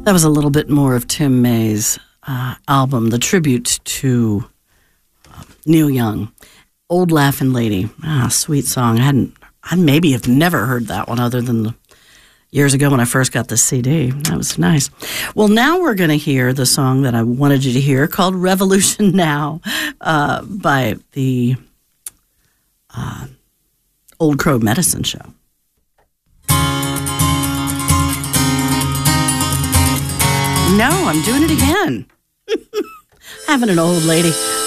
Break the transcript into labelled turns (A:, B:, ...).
A: That was a little bit more of Tim May's album, the tribute to Neil Young. Old Laughing Lady. Sweet song. I maybe have never heard that one other than years ago when I first got the CD. That was nice. Well, now we're going to hear the song that I wanted you to hear called Revolution Now by the Old Crow Medicine Show. No, I'm doing it again. Having an old lady.